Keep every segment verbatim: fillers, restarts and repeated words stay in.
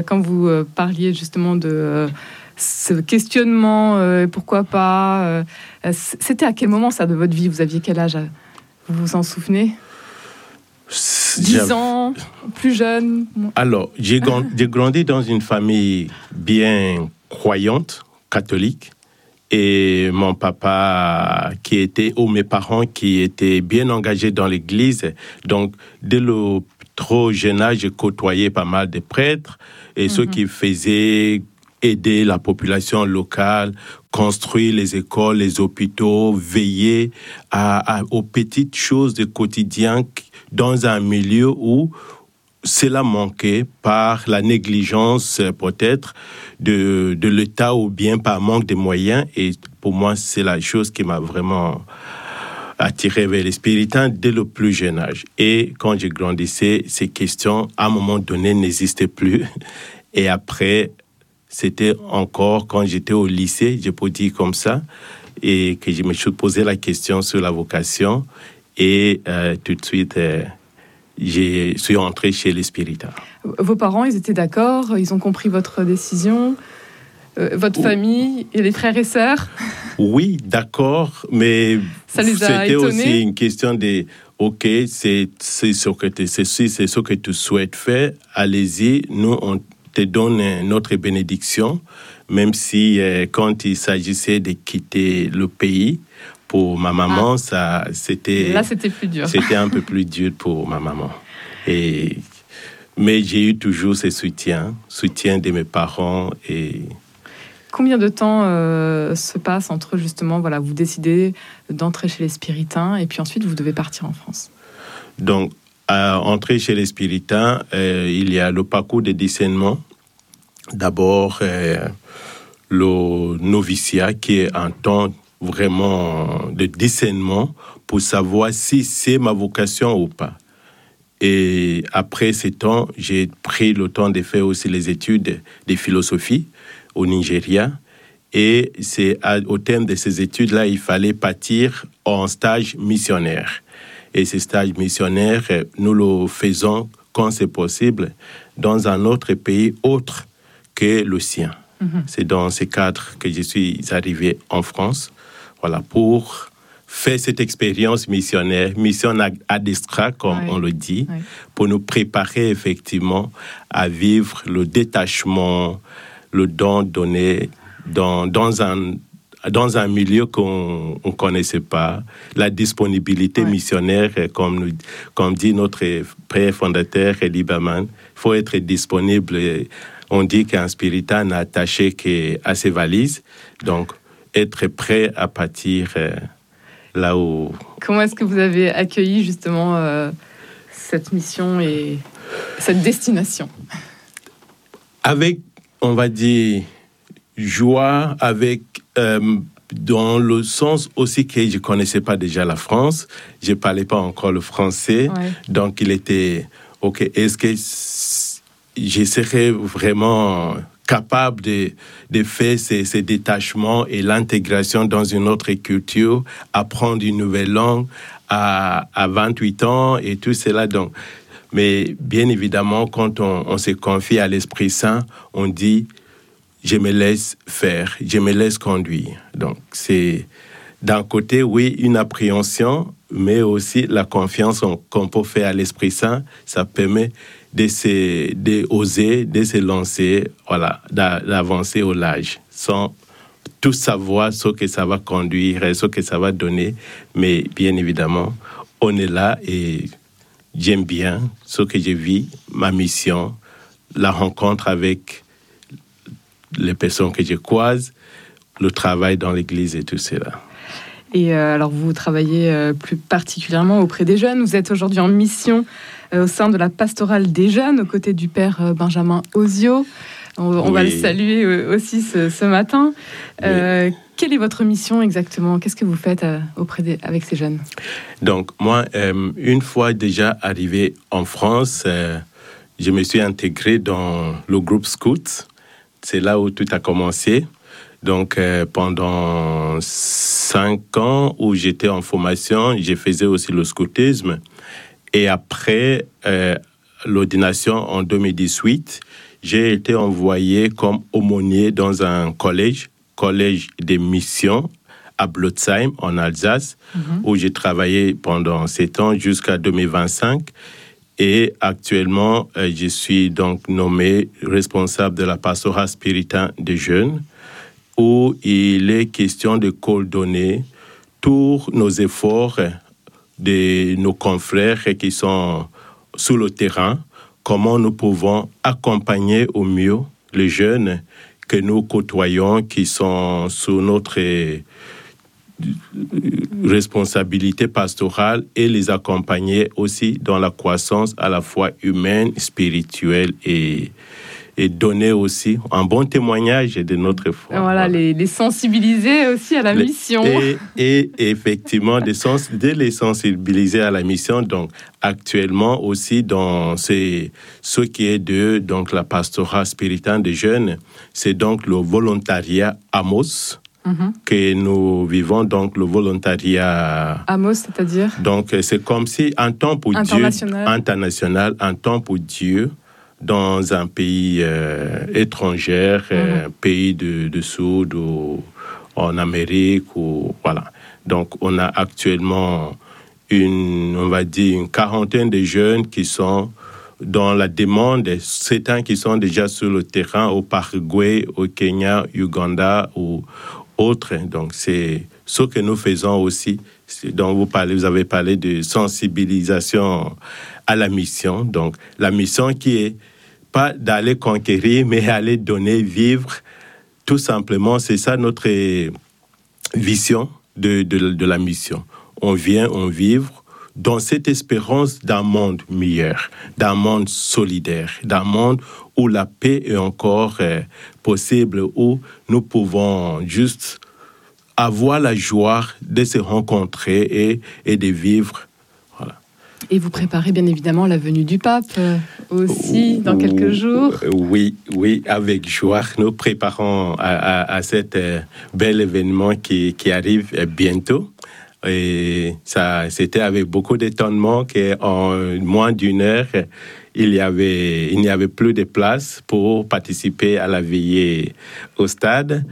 Quand vous euh, parliez justement de euh, ce questionnement, euh, pourquoi pas, euh, c'était à quel moment ça de votre vie? Vous aviez quel âge? Vous vous en souvenez? dix ans, plus jeune? Alors, j'ai, grand, j'ai grandi dans une famille bien croyante, catholique. Et mon papa, qui était, ou mes parents, qui étaient bien engagés dans l'église. Donc, dès le trop jeune âge, j'ai côtoyé pas mal de prêtres et mm-hmm. ceux qui faisaient aider la population locale, construire les écoles, les hôpitaux, veiller à, à, aux petites choses du quotidien dans un milieu où cela manquait par la négligence peut-être de, de l'État ou bien par manque de moyens. Et pour moi, c'est la chose qui m'a vraiment attiré vers les spiritains dès le plus jeune âge. Et quand je grandissais, ces questions, à un moment donné, n'existaient plus. Et après, c'était encore quand j'étais au lycée, je peux dire comme ça, et que je me suis posé la question sur la vocation. Et euh, tout de suite, euh, je suis entré chez les spiritains. Vos parents, ils étaient d'accord? Ils ont compris votre décision? euh, Votre oh. famille et les frères et sœurs? Oui, d'accord, mais ça les a c'était étonnés? Aussi une question de OK, c'est, c'est, ce que tu, c'est, c'est ce que tu souhaites faire, allez-y, nous on te donne notre bénédiction, même si euh, quand il s'agissait de quitter le pays, pour ma maman, ah. ça, c'était... Là, c'était plus dur. C'était un peu plus dur pour ma maman. Et, mais j'ai eu toujours ce soutien, soutien de mes parents. Et... Combien de temps euh, se passe entre, justement, voilà, vous décidez d'entrer chez les spiritains et puis ensuite, vous devez partir en France? Donc, à entrer chez les spiritains, euh, il y a le parcours de discernement. D'abord, euh, le noviciat, qui est un temps vraiment de discernement pour savoir si c'est ma vocation ou pas. Et après ce temps, j'ai pris le temps de faire aussi les études de philosophie au Nigeria. Et c'est à, au terme de ces études-là, il fallait partir en stage missionnaire. Et ces stages missionnaires, nous le faisons quand c'est possible dans un autre pays autre que le sien. Mm-hmm. C'est dans ce cadre que je suis arrivé en France. Voilà, pour faire cette expérience missionnaire, mission adestra, comme oui. on le dit, oui. pour nous préparer effectivement à vivre le détachement, le don donné dans, dans, un, dans un milieu qu'on ne connaissait pas, la disponibilité oui. missionnaire, comme, nous, comme dit notre père fondateur, Elie Baman, il faut être disponible. On dit qu'un spiritain n'a attaché qu'à ses valises, donc être prêt à partir euh, là où... Comment est-ce que vous avez accueilli justement euh, cette mission et cette destination? Avec, on va dire, joie, avec... Euh, dans le sens aussi que je ne connaissais pas déjà la France, je ne parlais pas encore le français, ouais. donc il était, OK, est-ce que je serais vraiment... capable de, de faire ces, ces détachements et l'intégration dans une autre culture, apprendre une nouvelle langue à, à vingt-huit ans et tout cela. Donc, mais bien évidemment, quand on, on se confie à l'Esprit Saint, on dit « je me laisse faire, je me laisse conduire ». Donc, c'est d'un côté, oui, une appréhension, mais aussi la confiance qu'on peut faire à l'Esprit Saint, ça permet de se, de oser, de se lancer, voilà, d'avancer au large, sans tout savoir ce que ça va conduire, ce que ça va donner. Mais bien évidemment, on est là et j'aime bien ce que je vis, ma mission, la rencontre avec les personnes que je croise, le travail dans l'église et tout cela. Et euh, alors, vous travaillez euh, plus particulièrement auprès des jeunes. Vous êtes aujourd'hui en mission euh, au sein de la pastorale des jeunes, aux côtés du père euh, Benjamin Ozio. On, on oui. va le saluer euh, aussi ce, ce matin. Euh, oui. Quelle est votre mission exactement? Qu'est-ce que vous faites euh, auprès des, avec ces jeunes? Donc, moi, euh, une fois déjà arrivé en France, euh, je me suis intégré dans le groupe Scout. C'est là où tout a commencé. Donc, euh, pendant cinq ans où j'étais en formation, je faisais aussi le scoutisme. Et après euh, l'ordination en deux mille dix-huit, j'ai été envoyé comme aumônier dans un collège, collège des missions à Blotzheim, en Alsace, mm-hmm. où j'ai travaillé pendant sept ans jusqu'à deux mille vingt-cinq. Et actuellement, euh, je suis donc nommé responsable de la pastorale spirituelle des jeunes, où il est question de coordonner tous nos efforts de nos confrères qui sont sur le terrain, comment nous pouvons accompagner au mieux les jeunes que nous côtoyons, qui sont sous notre responsabilité pastorale, et les accompagner aussi dans la croissance à la fois humaine, spirituelle et, et donner aussi un bon témoignage de notre foi. Voilà, voilà. Les, les sensibiliser aussi à la les, mission. Et, et effectivement, de, sens, de les sensibiliser à la mission. Donc, actuellement aussi, dans ces, ce qui est de donc, la pastorale spirituelle des jeunes, c'est donc le volontariat Amos. Mm-hmm. Que nous vivons, donc le volontariat. Amos, c'est-à-dire? Donc, c'est comme si un temps pour international. Dieu, international, un temps pour Dieu, dans un pays euh, étranger, mm-hmm. euh, pays de, de Sud ou en Amérique, ou voilà. Donc, on a actuellement une, on va dire, une quarantaine de jeunes qui sont dans la demande, certains qui sont déjà sur le terrain au Paraguay, au Kenya, Uganda ou autres. Donc, c'est ce que nous faisons aussi, dont vous parlez, vous avez parlé de sensibilisation à la mission. Donc, la mission qui est pas d'aller conquérir, mais aller donner, vivre. Tout simplement, c'est ça notre vision de, de, de la mission. On vient, on vivre dans cette espérance d'un monde meilleur, d'un monde solidaire, d'un monde où la paix est encore euh, possible, où nous pouvons juste avoir la joie de se rencontrer et, et de vivre. Voilà. Et vous préparez bien évidemment la venue du pape euh, aussi dans quelques jours. Oui, oui, avec joie. Nous préparons à, à, à cet euh, bel événement qui, qui arrive euh, bientôt. Et ça, c'était avec beaucoup d'étonnement qu'en moins d'une heure, il y avait, il n'y avait plus de place pour participer à la veillée au stade.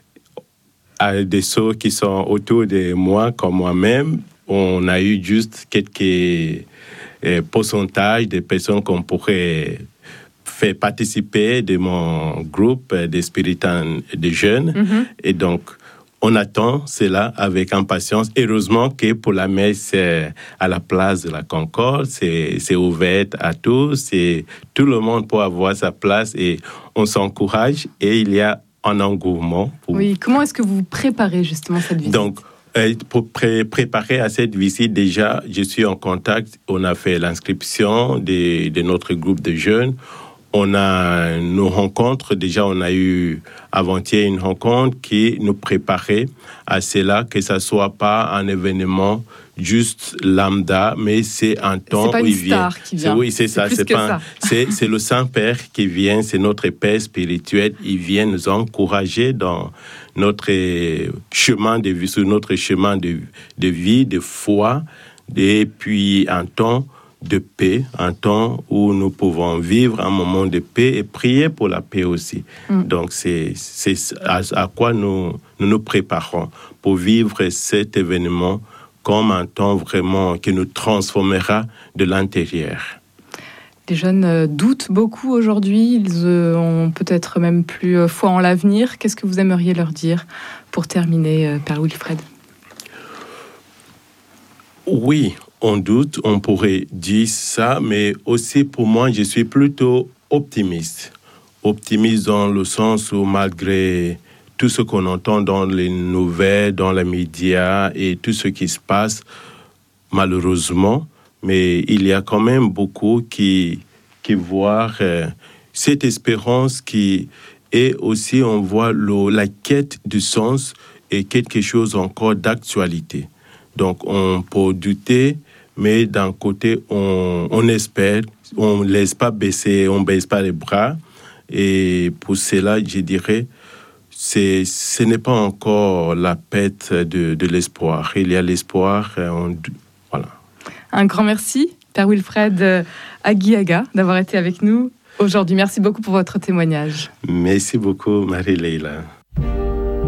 À des ceux qui sont autour de moi, comme moi-même, on a eu juste quelques euh, pourcentages de personnes qu'on pourrait faire participer de mon groupe des spirituels des jeunes. Mm-hmm. Et donc, on attend cela avec impatience. Heureusement que pour la messe à la place de la Concorde, c'est, c'est ouvert à tous. Et tout le monde peut avoir sa place et on s'encourage. Et il y a un engouement. Pour... Oui, comment est-ce que vous préparez justement cette visite? Donc, euh, pour pré- préparer à cette visite, déjà, je suis en contact. On a fait l'inscription de, de notre groupe de jeunes. On a nos rencontres, déjà on a eu avant-hier une rencontre qui nous préparait à cela, que ça soit pas un événement juste lambda, mais c'est un temps c'est pas où une il vient. Star qui vient. C'est, oui, c'est, c'est ça. C'est, pas, ça. c'est, c'est le Saint-Père qui vient, c'est notre Père spirituel. Il vient nous encourager dans notre chemin de vie, sur notre chemin de, de vie, de foi, et puis un temps de paix, un temps où nous pouvons vivre un moment de paix et prier pour la paix aussi. Mm. Donc, c'est, c'est à, à quoi nous, nous nous préparons pour vivre cet événement comme un temps vraiment qui nous transformera de l'intérieur. Les jeunes euh, doutent beaucoup aujourd'hui, ils euh, ont peut-être même plus euh, foi en l'avenir. Qu'est-ce que vous aimeriez leur dire pour terminer, euh, Père Wilfred? Oui, on doute, on pourrait dire ça, mais aussi pour moi, je suis plutôt optimiste. Optimiste dans le sens où malgré tout ce qu'on entend dans les nouvelles, dans les médias et tout ce qui se passe, malheureusement, mais il y a quand même beaucoup qui, qui voient euh, cette espérance qui est aussi, on voit le, la quête du sens et quelque chose encore d'actualité. Donc, on peut douter, mais d'un côté, on, on espère, on ne laisse pas baisser, on ne baisse pas les bras. Et pour cela, je dirais, c'est, ce n'est pas encore la perte de, de l'espoir. Il y a l'espoir, on, voilà. Un grand merci, Père Wilfred Aguiaga, d'avoir été avec nous aujourd'hui. Merci beaucoup pour votre témoignage. Merci beaucoup, Marie-Leila.